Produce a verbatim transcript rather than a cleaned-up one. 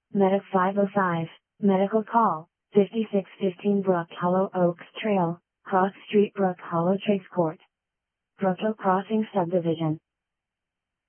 Medic five oh five, medical call, fifty-six fifteen Brook Hollow Oaks Trail, Cross Street Brook Hollow Trace Court. Brookhill Crossing Subdivision.